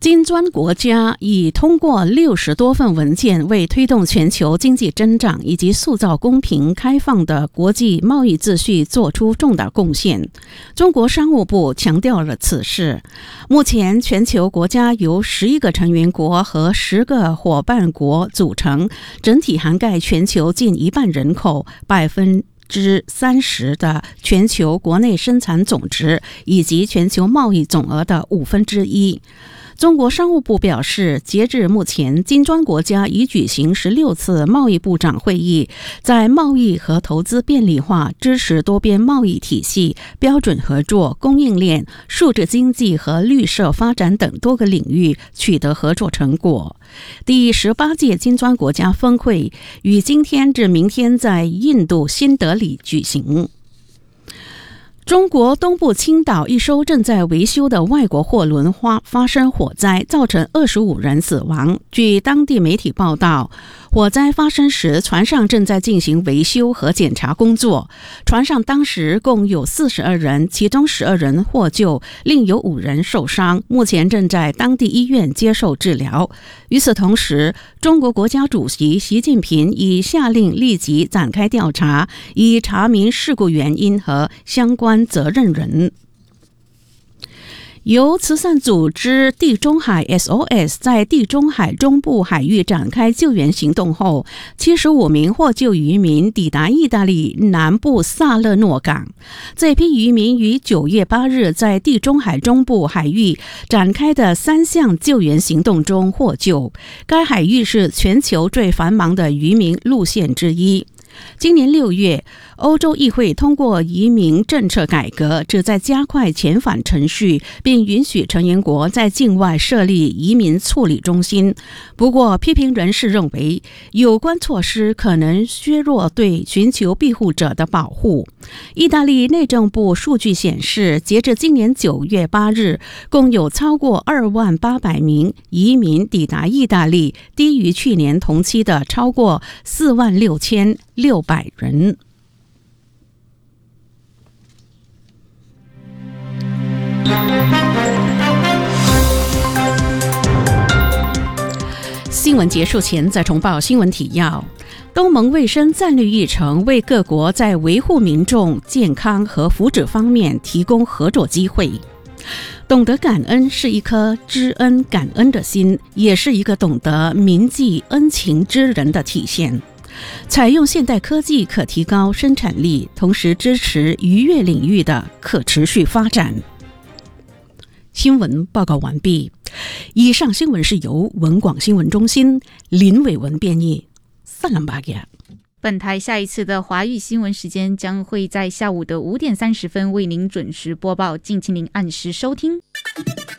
金砖国家已通过60多份文件，为推动全球经济增长以及塑造公平开放的国际贸易秩序做出重大贡献。中国商务部强调了此事。目前，全球国家由11个成员国和10个伙伴国组成，整体涵盖全球近1半人口30%的全球国内生产总值以及全球贸易总额的1/5。中国商务部表示，截至目前，金砖国家已举行16次贸易部长会议，在贸易和投资便利化、支持多边贸易体系、标准合作、供应链、数字经济和绿色发展等多个领域取得合作成果。第18届金砖国家峰会于今天至明天在印度新德里举行。中国东部青岛一艘正在维修的外国货轮发生火灾，造成25人死亡。据当地媒体报道，火灾发生时，船上正在进行维修和检查工作。船上当时共有42人，其中12人获救，另有5人受伤，目前正在当地医院接受治疗。与此同时，中国国家主席习近平已下令立即展开调查，以查明事故原因和相关责任人。由慈善组织地中海 SOS 在地中海中部海域展开救援行动后，75名获救渔民抵达意大利南部萨勒诺港。这批渔民于9月8日在地中海中部海域展开的3项救援行动中获救。该海域是全球最繁忙的渔民路线之一。今年6月，欧洲议会通过移民政策改革，旨在加快遣返程序，并允许成员国在境外设立移民处理中心。不过，批评人士认为，有关措施可能削弱对寻求庇护者的保护。意大利内政部数据显示，截至今年9月8日，共有超过28000名移民抵达意大利，低于去年同期的超过46600人。新闻结束前再重报新闻提要。东盟卫生战略议程为各国在维护民众健康和福祉方面提供合作机会。懂得感恩是一颗知恩感恩的心，也是一个懂得铭记恩情之人的体现。采用现代科技可提高生产力，同时支持渔业领域的可持续发展。新闻报告完毕。以上新闻是由文广新闻中心林伟文编译。 本台下一次的华语新闻时间将会在下午的5点30分为您准时播报，敬请您按时收听。